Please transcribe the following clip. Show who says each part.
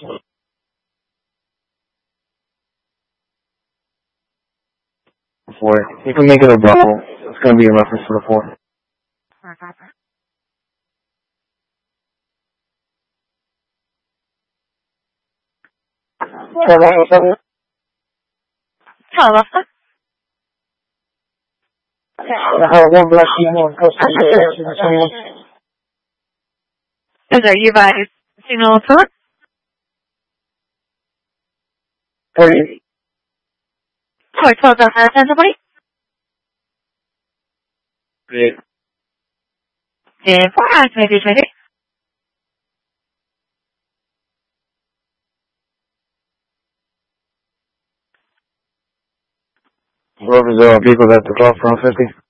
Speaker 1: For it. You can make it a Bravo. It's going to be a reference for the 4.
Speaker 2: Hello. Is there you by signal tour? Toy 12 somebody?
Speaker 1: Great.
Speaker 2: And 4 hours, maybe.
Speaker 1: Whoever's vehicle at the 12 from 50.